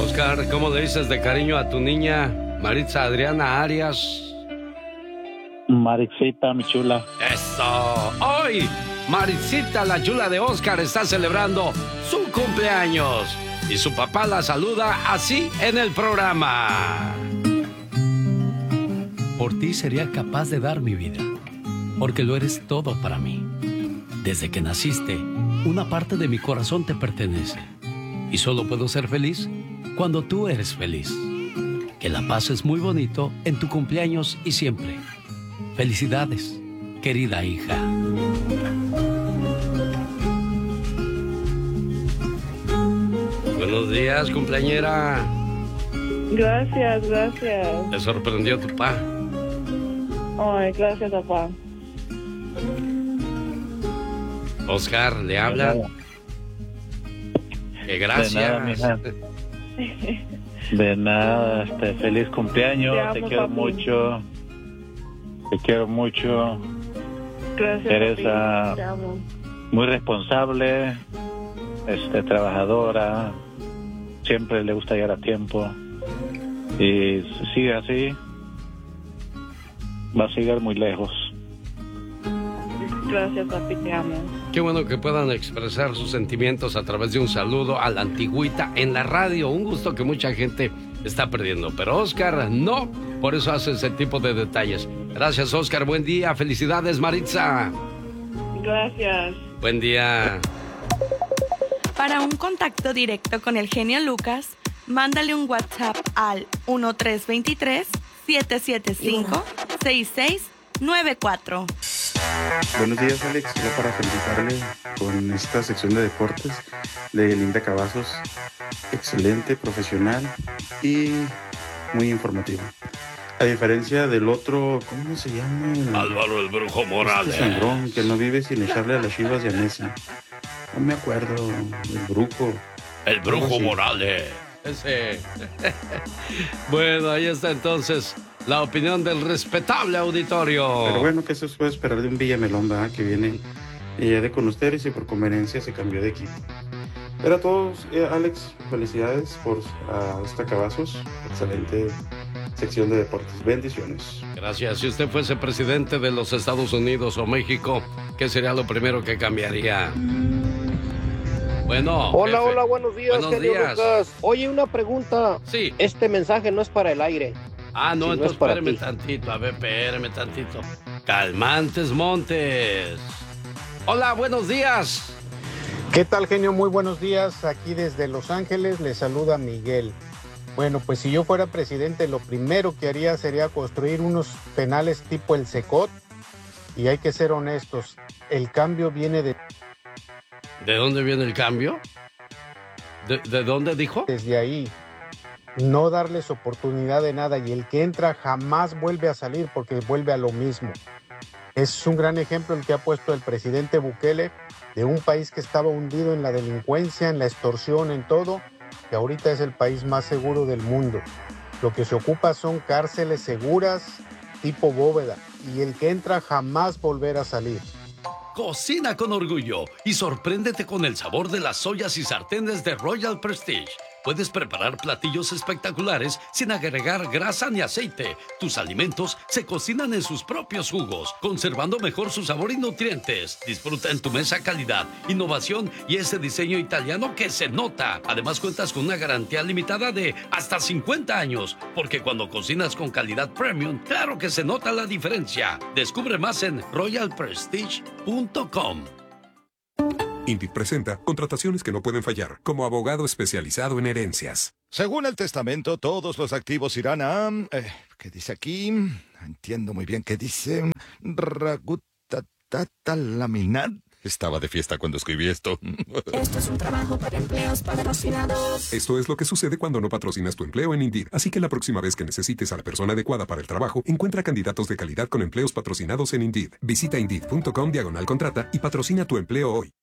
Oscar, ¿cómo le dices de cariño a tu niña Maritza Adriana Arias? Maritzita, mi chula. ¡Eso! Hoy, Maritzita, la chula de Oscar, está celebrando su cumpleaños. Y su papá la saluda así en el programa. Por ti sería capaz de dar mi vida, porque lo eres todo para mí. Desde que naciste, una parte de mi corazón te pertenece. Y solo puedo ser feliz cuando tú eres feliz. Que la pases muy bonito en tu cumpleaños y siempre. Felicidades, querida hija. Buenos días, cumpleañera. Gracias, gracias. ¿Te sorprendió tu papá? Ay, gracias, papá. Oscar, ¿le hablan? Que gracias. De nada, mija. De nada, feliz cumpleaños. Te amo, Te quiero papi. mucho. Te quiero mucho. Gracias, Eres papi. Te amo. muy responsable, trabajadora. Siempre le gusta llegar a tiempo. Y si sigue así, va a llegar muy lejos. Gracias, papi, te amo. Qué bueno que puedan expresar sus sentimientos a través de un saludo a la antigüita en la radio. Un gusto que mucha gente está perdiendo. Pero Oscar no, por eso hace ese tipo de detalles. Gracias, Oscar. Buen día. Felicidades, Maritza. Gracias. Buen día. Para un contacto directo con el genio Lucas, mándale un WhatsApp al 1323-775-6694. Buenos días, Alex. Solo para felicitarle con esta sección de deportes de Linda Cavazos. Excelente, profesional y muy informativa. A diferencia del otro, ¿cómo se llama? Álvaro el Brujo Morales. Sangrón, que no vive sin echarle a las Chivas Llanesa. No me acuerdo, el Brujo. El Brujo Algo así. Morales. Ese. Bueno, ahí está entonces la opinión del respetable auditorio. Pero bueno, que eso se puede esperar de un Villamelón, ¿verdad? Que viene de con ustedes y por conveniencia se cambió de equipo. Pero a todos, Alex, felicidades por esta Cavazos. Excelente sección de deportes. Bendiciones. Gracias. Si usted fuese presidente de los Estados Unidos o México, ¿qué sería lo primero que cambiaría? Bueno. Hola, jefe. hola, buenos días, Buenos genio días. Lucas. Oye, una pregunta. Sí. Este mensaje no es para el aire. Ah, no, Sí, entonces es para espéreme ti. tantito. A ver, espéreme tantito. Calmantes Montes. Hola, buenos días. ¿Qué tal, genio? Muy buenos días. Aquí desde Los Ángeles les saluda Miguel. Bueno, pues si yo fuera presidente, lo primero que haría sería construir unos penales tipo el Secot. Y hay que ser honestos, el cambio viene ¿De dónde viene el cambio? ¿De dónde dijo? desde ahí. No darles oportunidad de nada y el que entra jamás vuelve a salir porque vuelve a lo mismo. Es un gran ejemplo el que ha puesto el presidente Bukele de un país que estaba hundido en la delincuencia, en la extorsión, en todo, que ahorita es el país más seguro del mundo. Lo que se ocupa son cárceles seguras, tipo bóveda, y el que entra jamás volverá a salir. Cocina con orgullo y sorpréndete con el sabor de las ollas y sartenes de Royal Prestige. Puedes preparar platillos espectaculares sin agregar grasa ni aceite. Tus alimentos se cocinan en sus propios jugos, conservando mejor su sabor y nutrientes. Disfruta en tu mesa calidad, innovación y ese diseño italiano que se nota. Además, cuentas con una garantía limitada de hasta 50 años, porque cuando cocinas con calidad premium, claro que se nota la diferencia. Descubre más en royalprestige.com. Indeed presenta contrataciones que no pueden fallar, como abogado especializado en herencias. Según el testamento, todos los activos irán a... ¿qué dice aquí? No entiendo muy bien qué dice. Ragutatata laminar. Estaba de fiesta cuando escribí esto. Esto es un trabajo para empleos patrocinados. Esto es lo que sucede cuando no patrocinas tu empleo en Indeed. Así que la próxima vez que necesites a la persona adecuada para el trabajo, encuentra candidatos de calidad con empleos patrocinados en Indeed. Visita Indeed.com/contrata y patrocina tu empleo hoy.